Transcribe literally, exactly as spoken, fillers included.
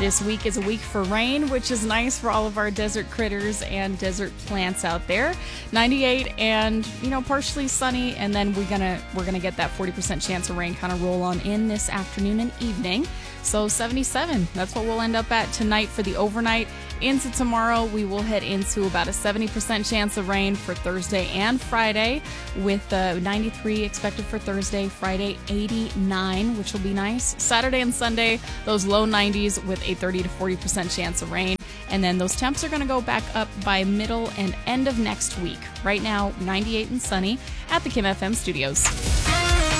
This week is a week for rain, which is nice for all of our desert critters and desert plants out there. ninety-eight and, you know, partially sunny, and then we're gonna we're gonna get that forty percent chance of rain kind of roll on in this afternoon and evening. So seventy-seven, that's what we'll end up at tonight for the overnight. Into tomorrow, we will head into about a seventy percent chance of rain for Thursday and Friday, with uh, ninety-three expected for Thursday, Friday eighty-nine, which will be nice. Saturday and Sunday, those low nineties with a thirty to forty percent chance of rain. And then those temps are going to go back up by middle and end of next week. Right now, ninety-eight and sunny at the Kim F M studios.